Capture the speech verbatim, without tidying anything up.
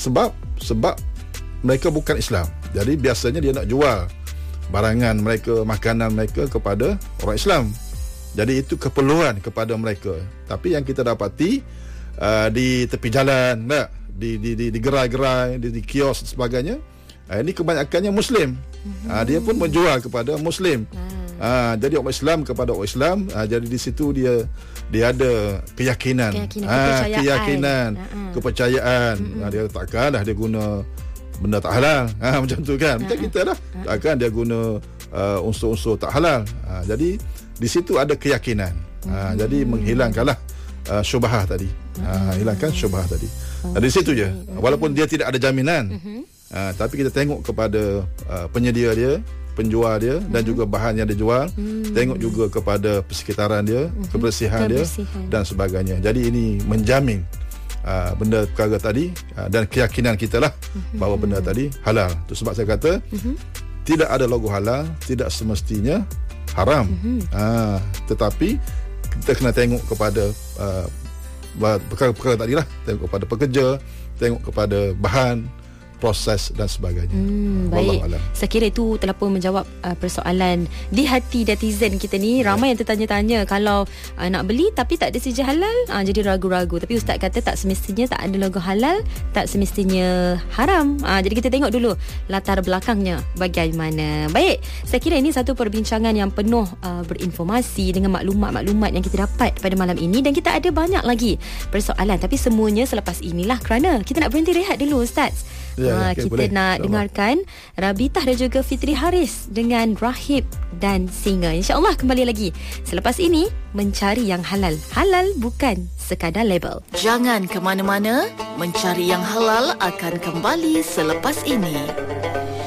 sebab sebab mereka bukan Islam. Jadi biasanya dia nak jual barangan mereka, makanan mereka kepada orang Islam. Jadi itu keperluan kepada mereka. Tapi yang kita dapati uh, di tepi jalan, tak? di di di, di gerai-gerai, di, di kios dan sebagainya, uh, ini kebanyakannya Muslim. Mm-hmm. Uh, dia pun menjual kepada Muslim. Mm. Uh, jadi orang Islam kepada orang Islam. Uh, jadi di situ dia dia ada keyakinan, keyakinan, uh, kepercayaan, keyakinan, uh-huh. kepercayaan. Mm-hmm. Uh, dia takkanlah dia guna benda tak halal, ha, macam tu kan. Macam uh-huh. kita lah, uh-huh. takkan dia guna uh, unsur-unsur tak halal. Uh, jadi di situ ada keyakinan. Uh, uh-huh. Jadi menghilangkanlah uh, syubhah tadi. Uh, hilangkan syubhah tadi. Uh, di situ je. Walaupun dia tidak ada jaminan, uh-huh. uh, tapi kita tengok kepada uh, penyedia dia, penjual dia, uh-huh. dan juga bahan yang dia jual. Uh-huh. Tengok juga kepada persekitaran dia, uh-huh. kebersihan, kebersihan dia dan sebagainya. Jadi ini menjamin Uh, benda perkara tadi, uh, dan keyakinan kita lah uh-huh. bahawa benda tadi halal. Itu sebab saya kata uh-huh. tidak ada logo halal tidak semestinya haram. uh-huh. uh, Tetapi kita kena tengok kepada uh, perkara-perkara tadi lah. Tengok kepada pekerja, tengok kepada bahan, proses dan sebagainya. Hmm, baik. Saya kira itu telah pun menjawab uh, persoalan di hati netizen kita ni. Ramai yang tertanya-tanya kalau uh, nak beli tapi tak ada sijil halal, uh, jadi ragu-ragu. Tapi Ustaz kata tak semestinya tak ada logo halal, tak semestinya haram. Uh, jadi kita tengok dulu latar belakangnya bagaimana. Baik, saya kira ini satu perbincangan yang penuh uh, berinformasi dengan maklumat-maklumat yang kita dapat pada malam ini, dan kita ada banyak lagi persoalan, tapi semuanya selepas inilah, kerana kita nak berhenti rehat dulu Ustaz. Ya, ha, okay, kita boleh. nak Sama. dengarkan Rabitah dan juga Fitri Haris dengan Rahib dan Singa. InsyaAllah kembali lagi selepas ini, mencari yang halal. Halal bukan sekadar label. Jangan ke mana-mana, mencari yang halal akan kembali selepas ini.